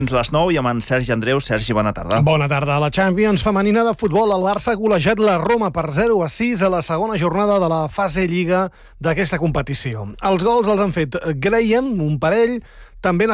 Les 9 i amb en Sergi Andreu. Sergi, bona tarda. Bona tarda. A la Champions femenina de futbol, el Barça ha golejat la Roma per 0-6 a la segona jornada de la fase Lliga d'aquesta competició. Els gols els han fet Graham, un parell, també n'ha